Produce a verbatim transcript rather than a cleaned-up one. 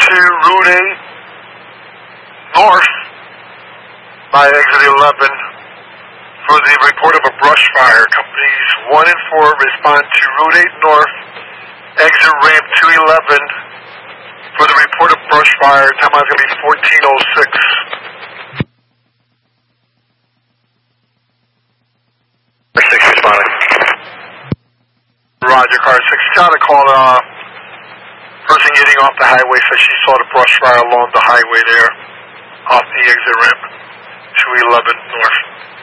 to Route eight north by exit eleven for the report of a brush fire. Companies one and four respond to Route eight north, exit ramp two eleven for the report of brush fire. Time is going to be fourteen oh six. six responding. Roger, car six. Got a call. Uh, person getting off the highway says she saw the brush fire along the highway there, off the exit ramp two eleven north.